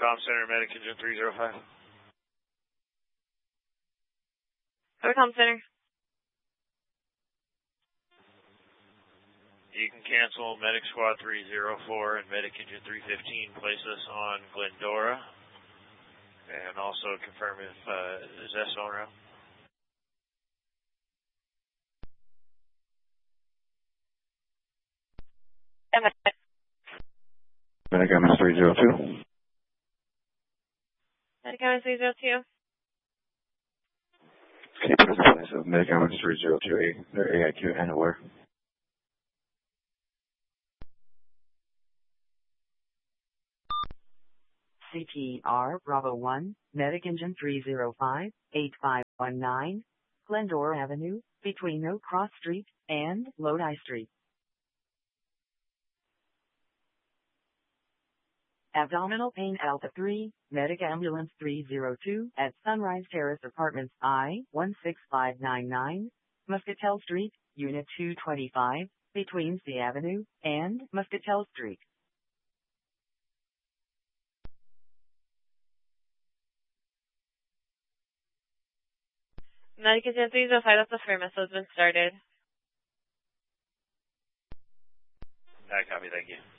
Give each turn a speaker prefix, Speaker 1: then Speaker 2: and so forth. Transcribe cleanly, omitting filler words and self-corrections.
Speaker 1: Comm Center, Medic Engine 305.
Speaker 2: Comm Center.
Speaker 1: You can cancel Medic Squad 304 and Medic Engine 315. Place us on Glendora. And also confirm if is S on route.
Speaker 3: Medic MS 302.
Speaker 2: Medic MS 302.
Speaker 3: Can you put us in place of Medic MS 302? Their AIQ and aware.
Speaker 4: CTR Bravo 1, Medic Engine 305, 8519, Glendora Avenue, between Oak Cross Street and Lodi Street. Abdominal pain Alpha 3, Medic Ambulance 302 at Sunrise Terrace Apartments I-16599, Muscatel Street, Unit 225, between C Avenue and Muscatel Street.
Speaker 2: Medic Engine 305, that's the firm. Has been started.
Speaker 1: I copy, thank you.